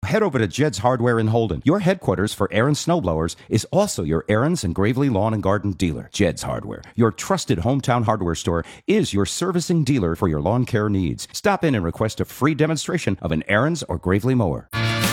head over to Jed's Hardware in Holden. Your headquarters for Aaron's snowblowers is also your Aaron's and Gravely Lawn and Garden dealer. Jed's Hardware, your trusted hometown hardware store, is your servicing dealer for your lawn care needs. Stop in and request a free demonstration of an Aaron's or Gravely mower.